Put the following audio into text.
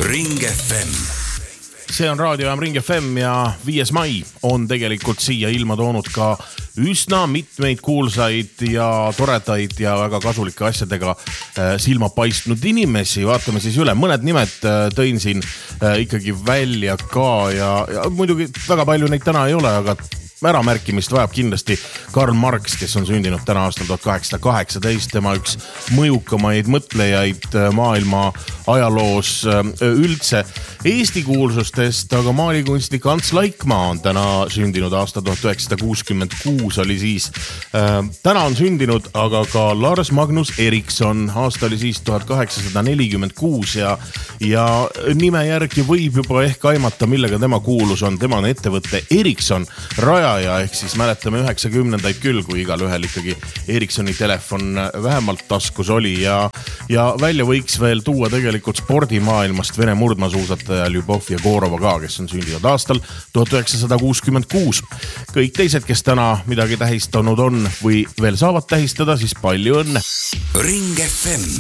Ring FM. See on raadiojaam Ring FM ja 5. mai on tegelikult siia ilma toonud ka üsna mitmeid kuulsaid ja toredaid ja väga kasulikke asjadega silma paistnud inimesi. Vaatame siis üle. Mõned nimed tõin siin ikkagi välja ka ja muidugi väga palju neid täna ei ole, aga äramärkimist vajab kindlasti Karl Marx, kes on sündinud täna aastal 1818. Tema üks mõjukamaid mõtlejaid maailma ajaloos üldse. Eesti kuulsustest, aga maalikunstnik Ants Laikmaa on täna sündinud aastal 1966 oli siis. Täna on sündinud aga ka Lars Magnus Eriksson, aasta oli siis 1846 ja nime järgi võib juba ehk aimata, millega tema kuulus on. Tema on ettevõtte Eriksson rajaja, ehk siis mäletame 90-ndaid küll, kui igal ühel ikkagi Erikssoni telefon vähemalt taskus oli ja välja võiks veel tuua tegelikult spordimaailmast Vene murdmaasuusataja Ljubov Jegorova ka, kes on sündinud aastal 1966. Kõik teised, kes täna midagi tähistanud on või veel saavad tähistada, siis palju õnne. Ring FM.